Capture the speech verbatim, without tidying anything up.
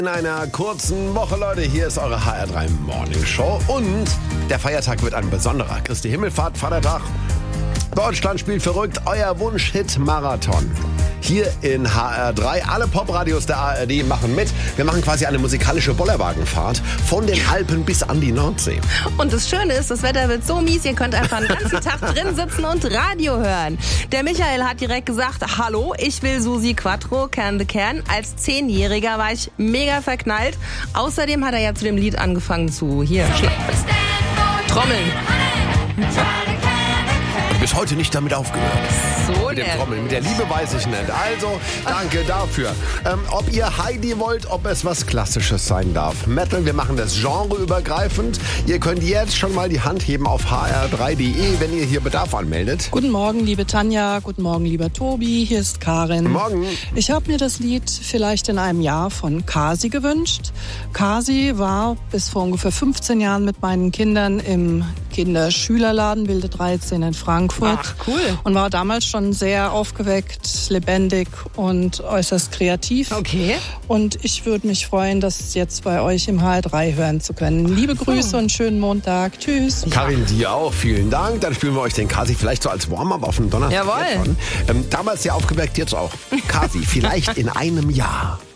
In einer kurzen Woche, Leute, hier ist eure H R drei Morning Show und der Feiertag wird ein besonderer. Christi Himmelfahrt, Vatertag. Deutschland spielt verrückt, euer Wunsch-Hit-Marathon. Hier in H R drei. Alle Popradios der A R D machen mit. Wir machen quasi eine musikalische Bollerwagenfahrt von den Alpen bis an die Nordsee. Und das Schöne ist, das Wetter wird so mies, ihr könnt einfach den ganzen Tag drin sitzen und Radio hören. Der Michael hat direkt gesagt, hallo, ich will Susi Quattro, Kern de Kern. Als Zehnjähriger war ich mega verknallt. Außerdem hat er ja zu dem Lied angefangen zu, hier, Trommeln. Bis heute nicht damit aufgehört. So Mit dem der. Trommeln, mit der Liebe weiß ich nicht. Also, danke dafür. Ähm, ob ihr Heidi wollt, ob es was Klassisches sein darf. Metal, wir machen das genreübergreifend. Ihr könnt jetzt schon mal die Hand heben auf h r drei punkt d e, wenn ihr hier Bedarf anmeldet. Guten Morgen, liebe Tanja. Guten Morgen, lieber Tobi. Hier ist Karin. Guten Morgen. Ich habe mir das Lied vielleicht in einem Jahr von Kasi gewünscht. Kasi war bis vor ungefähr fünfzehn Jahren mit meinen Kindern im Kinderschülerladen Wilde dreizehn in Frankfurt. Ach, cool. Und war damals schon sehr aufgeweckt, lebendig und äußerst kreativ. Okay. Und ich würde mich freuen, das jetzt bei euch im H R drei hören zu können. Liebe Grüße und schönen Montag. Tschüss. Karin, dir auch. Vielen Dank. Dann spielen wir euch den Kasi vielleicht so als Warm-up auf dem Donnerstag. Jawohl. Ähm, damals sehr aufgeweckt, jetzt auch. Kasi, vielleicht in einem Jahr.